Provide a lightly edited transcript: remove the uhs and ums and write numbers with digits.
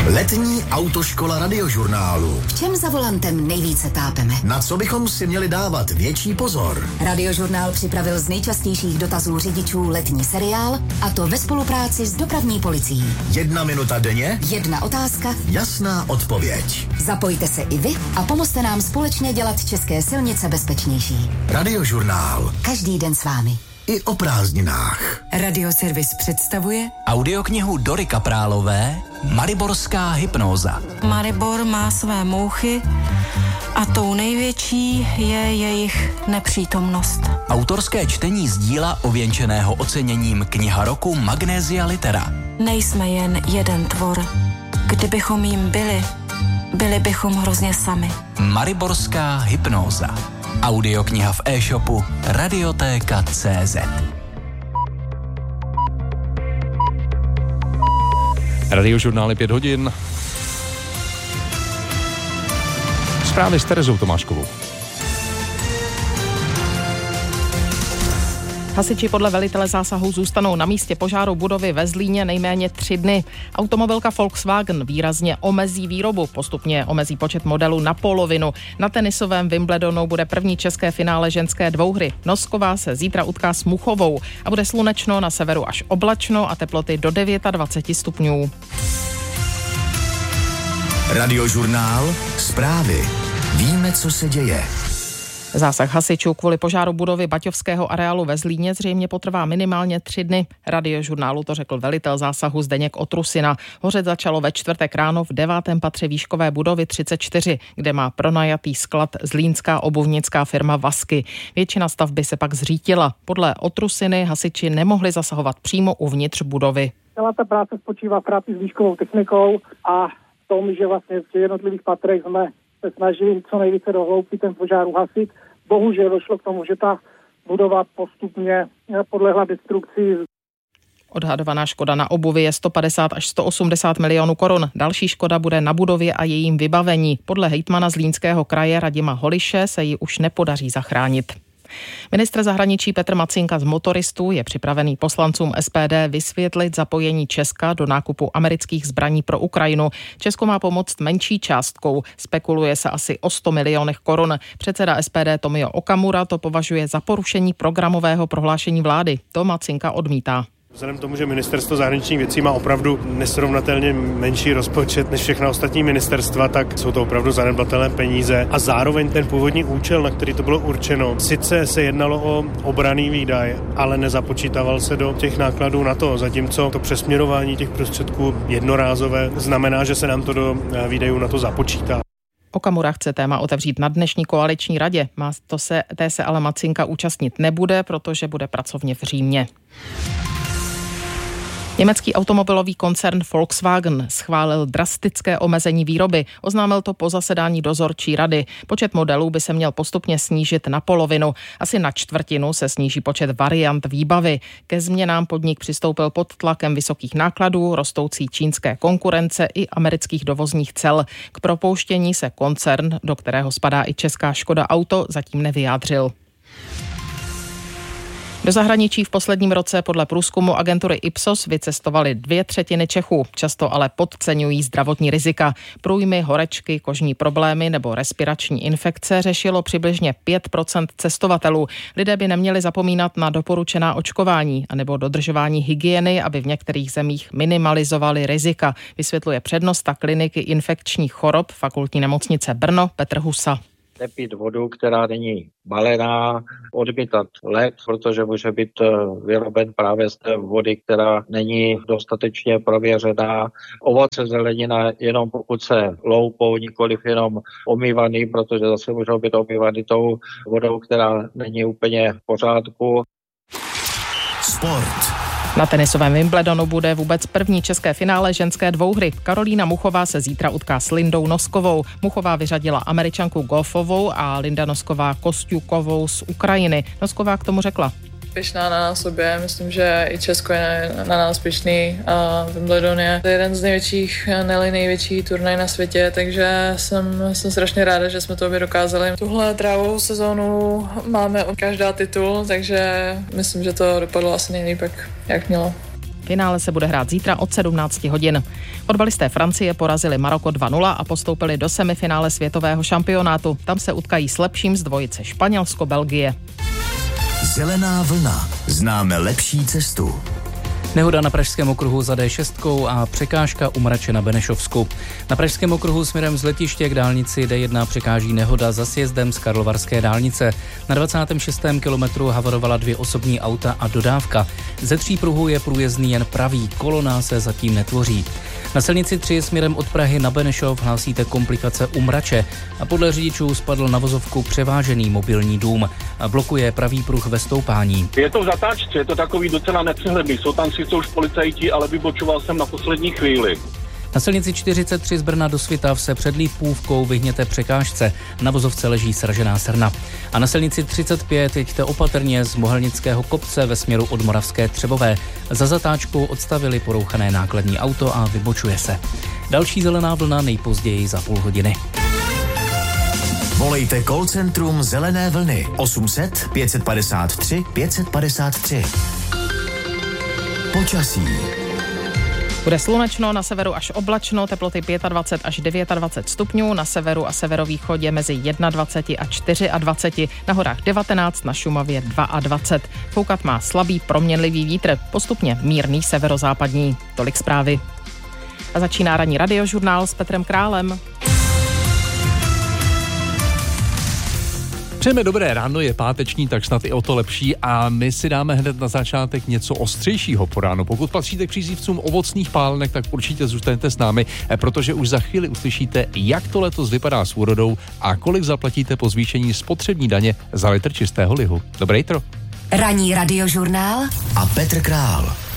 Letní autoškola Radiožurnálu. V čem za volantem nejvíce tápeme? Na co bychom si měli dávat větší pozor? Radiožurnál připravil z nejčastějších dotazů řidičů letní seriál, a to ve spolupráci s dopravní policií. 1 minuta denně? 1 otázka? Jasná odpověď. Zapojte se i vy a pomozte nám společně dělat české silnice bezpečnější. Radiožurnál. Každý den s vámi. I o prázdninách. Radioservis představuje audioknihu Dory Kaprálové Mariborská hypnóza. Maribor má své mouchy a tou největší je jejich nepřítomnost. Autorské čtení z díla ověnčeného oceněním Kniha roku Magnesia Litera. Nejsme jen jeden tvor. Kdybychom jim byli bychom hrozně sami. Mariborská hypnóza. Audiokniha v e-shopu Radiotéka.cz. Radiožurnály 5 hodin. Zprávy s Terezou Tomáškovou. Hasiči podle velitele zásahu zůstanou na místě požáru budovy ve Zlíně nejméně 3 dny. Automobilka Volkswagen výrazně omezí výrobu, postupně omezí počet modelů na polovinu. Na tenisovém Wimbledonu bude první české finále ženské dvouhry. Nosková se zítra utká s Muchovou a bude slunečno, na severu až oblačno a teploty do 29 stupňů. Radiožurnál. Zprávy. Víme, co se děje. Zásah hasičů kvůli požáru budovy Baťovského areálu ve Zlíně zřejmě potrvá minimálně 3 dny. Radiožurnálu to řekl velitel zásahu Zdeněk Otrusina. Hořet začalo ve čtvrtek ráno v 9. patře výškové budovy 34, kde má pronajatý sklad zlínská obuvnická firma Vasky. Většina stavby se pak zřítila. Podle Otrusiny hasiči nemohli zasahovat přímo uvnitř budovy. Celá ta práce spočívá v práci s výškovou technikou a v tom, že vlastně v jednotlivých patrech jsme se snažili co nejvíce do hloubky ten požár uhasit. Bohužel došlo k tomu, že ta budova postupně podlehla destrukci. Odhadovaná škoda na obuvi je 150 až 180 milionů korun. Další škoda bude na budově a jejím vybavení. Podle hejtmana Zlínského kraje Radima Holiše se ji už nepodaří zachránit. Ministr zahraničí Petr Macinka z Motoristů je připravený poslancům SPD vysvětlit zapojení Česka do nákupu amerických zbraní pro Ukrajinu. Česko má pomoct menší částkou. Spekuluje se asi o 100 milionech korun. Předseda SPD Tomio Okamura to považuje za porušení programového prohlášení vlády. To Macinka odmítá. Vzhledem k tomu, že ministerstvo zahraničních věcí má opravdu nesrovnatelně menší rozpočet než všechna ostatní ministerstva, tak jsou to opravdu zanedbatelné peníze a zároveň ten původní účel, na který to bylo určeno, sice se jednalo o obranný výdaj, ale nezapočítaval se do těch nákladů na to, zatímco to přesměrování těch prostředků jednorázové znamená, že se nám to do výdajů na to započítá. Okamura chce téma otevřít na dnešní koaliční radě. Té se ale Macinka účastnit nebude, protože bude pracovně v Římě. Německý automobilový koncern Volkswagen schválil drastické omezení výroby. Oznámil to po zasedání dozorčí rady. Počet modelů by se měl postupně snížit na polovinu. Asi na čtvrtinu se sníží počet variant výbavy. Ke změnám podnik přistoupil pod tlakem vysokých nákladů, rostoucí čínské konkurence i amerických dovozních cel. K propouštění se koncern, do kterého spadá i česká Škoda Auto, zatím nevyjádřil. Do zahraničí v posledním roce podle průzkumu agentury Ipsos vycestovali 2/3 Čechů, často ale podceňují zdravotní rizika. Průjmy, horečky, kožní problémy nebo respirační infekce řešilo přibližně 5% cestovatelů. Lidé by neměli zapomínat na doporučená očkování anebo dodržování hygieny, aby v některých zemích minimalizovali rizika, vysvětluje přednosta kliniky infekčních chorob Fakultní nemocnice Brno Petr Husa. Nepít vodu, která není balená, odmítat led, protože může být vyroben právě z té vody, která není dostatečně prověřená. Ovoce, zelenina jenom pokud se loupou, nikoliv jenom omývaný, protože zase můžou být omývaný tou vodou, která není úplně v pořádku. Sport. Na tenisovém Wimbledonu bude vůbec první české finále ženské dvouhry. Karolína Muchová se zítra utká s Lindou Noskovou. Muchová vyřadila Američanku Goffovou a Linda Nosková Kostjukovou z Ukrajiny. Nosková k tomu řekla: pyšná na nás obě, myslím, že i Česko je na nás pyšný a Wimbledon je jeden z největších, ne největší turnaj na světě, takže jsem strašně ráda, že jsme to obě dokázali. Tuhle trávovou sezónu máme každá titul, takže myslím, že to dopadlo asi nejlíp, jak mělo. Finále se bude hrát zítra od 17 hodin. Fotbalisté Francie porazili Maroko 2-0 a postoupili do semifinále světového šampionátu. Tam se utkají s lepším z dvojice Španělsko-Belgie. Zelená vlna. Známe lepší cestu. Nehoda na Pražském okruhu za D6 a překážka u Mrače na Benešovsku. Na Pražském okruhu směrem z letiště k dálnici D1 překáží nehoda za sjezdem z Karlovarské dálnice. Na 26. kilometru havarovala 2 osobní auta a dodávka. Ze 3 pruhů je průjezdný jen pravý, kolona se zatím netvoří. Na silnici 3 směrem od Prahy na Benešov hlásíte komplikace u Mrače a podle řidičů spadl na vozovku převážený mobilní dům. Blokuje pravý pruh ve stoupání. Je to v zatáčce, je to takový docela nepřehledný. Jsou tam sice už policajti, ale vybočoval jsem na poslední chvíli. Na silnici 43 z Brna do Svitav se před Lipůvkou vyhněte překážce. Na vozovce leží sražená srna. A na silnici 35 jeďte opatrně z Mohelnického kopce ve směru od Moravské Třebové. Za zatáčkou odstavili porouchané nákladní auto a vybočuje se. Další zelená vlna nejpozději za půl hodiny. Volejte call centrum Zelené vlny 800 553 553. Počasí. Bude slunečno, na severu až oblačno, teploty 25 až 29 stupňů, na severu a severovýchodě mezi 21 a 24, na horách 19, na Šumavě 22. Foukat má slabý proměnlivý vítr, postupně mírný severozápadní. Tolik zprávy. A začíná ranní radiožurnál s Petrem Králem. Přejeme dobré ráno, je páteční, tak snad i o to lepší a my si dáme hned na začátek něco ostřejšího po ránu. Pokud patříte k příznivcům ovocných pálenek, tak určitě zůstaňte s námi, protože už za chvíli uslyšíte, jak to letos vypadá s úrodou a kolik zaplatíte po zvýšení spotřební daně za litr čistého lihu. Dobré jitro. Ranní radiožurnál a Petr Král.